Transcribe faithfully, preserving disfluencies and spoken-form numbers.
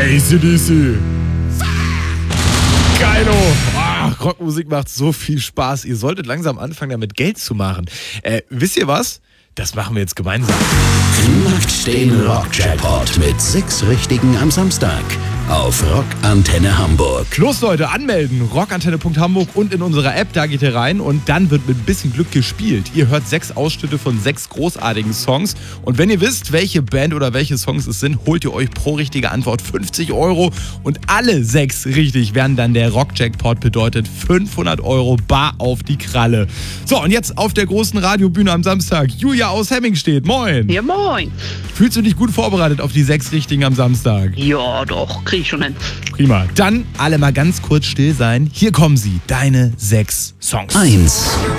A C D C. Geilo. Ach, Rockmusik macht so viel Spaß. Ihr solltet langsam anfangen, damit Geld zu machen. Äh, wisst ihr was? Das machen wir jetzt gemeinsam. Knackt den Rock-Jackpot mit sechs Richtigen am Samstag auf Rockantenne Hamburg. Los Leute, anmelden. rockantenne punkt hamburg und in unserer App, da geht ihr rein und dann wird mit ein bisschen Glück gespielt. Ihr hört sechs Ausschnitte von sechs großartigen Songs und wenn ihr wisst, welche Band oder welche Songs es sind, holt ihr euch pro richtige Antwort fünfzig Euro und alle sechs richtig werden dann der Rock-Jackpot, bedeutet fünfhundert Euro bar auf die Kralle. So, und jetzt auf der großen Radiobühne am Samstag, Julia aus Hemmingstedt. Moin. Ja, moin. Fühlst du dich gut vorbereitet auf die sechs Richtigen am Samstag? Ja, doch, krieg ich schon hin. Prima. Dann alle mal ganz kurz still sein. Hier kommen sie, deine sechs Songs. Eins.